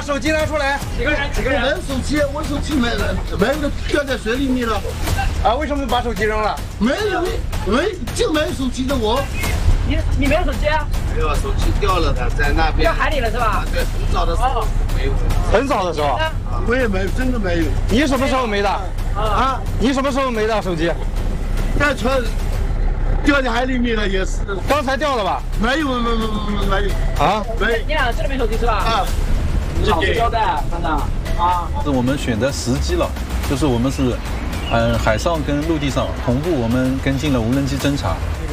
手机拿出来。 几个人？ 没手机，我手机没有掉在水里面了。 啊，为什么把手机扔了？ 没就没手机的我。 你没有手机啊？ 没有，手机掉了的，在那边。 掉海里了是吧？ 对，很早的时候没有。 很早的时候。 我也没，真的没有。 你什么时候没的？啊？你什么时候没的手机？ 在船掉在海里面了，也是。 刚才掉了吧？ 没有。啊？没。 你俩真的没手机是吧？ 啊。 好交代，班长。啊。 是我们选择时机了，就是我们是，海上跟陆地上同步，我们跟进了无人机侦察。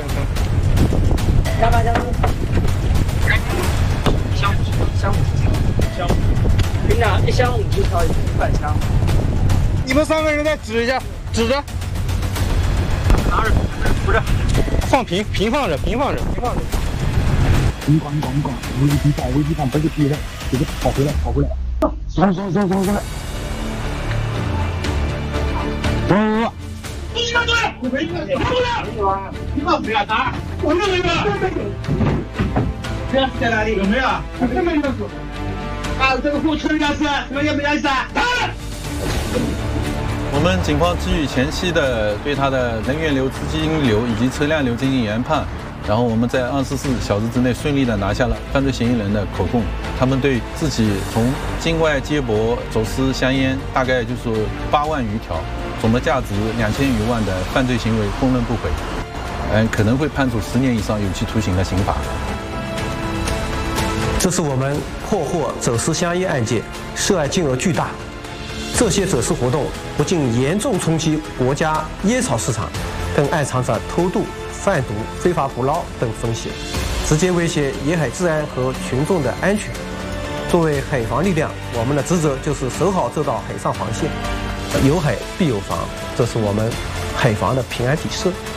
加班。兵长，1箱50条100箱。 你们3个人再指一下，指着。 拿着，不是， 放平放着。 你管，危机上不是皮的，这个跑回来。上。走。一个队，你干不要打，我认为这在哪里？有没有？这没有。啊，这个货车应该是什么也没意思啊！ 我们警方基于前期的对它的人员流、资金流以及车辆流进行研判，然后我们在24小时之内顺利的拿下了犯罪嫌疑人的口供。他们对自己从境外接驳走私香烟大概就是8万余条，总的价值2000余万的犯罪行为供认不讳，可能会判处10年以上有期徒刑的刑罚。 这是我们破获走私香烟案件，涉案金额巨大。这些走私活动不仅严重冲击国家烟草市场，更暗藏着偷渡、贩毒、非法捕捞等风险，直接威胁沿海治安和群众的安全。作为海防力量，我们的职责就是守好这道海上防线。有海必有防，这是我们海防的平安底色。